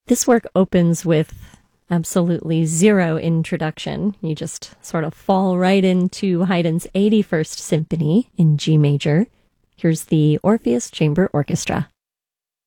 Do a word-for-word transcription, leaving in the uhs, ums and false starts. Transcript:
This work opens with absolutely zero introduction. You just sort of fall right into Haydn's eighty-first Symphony in G major. Here's the Orpheus Chamber Orchestra.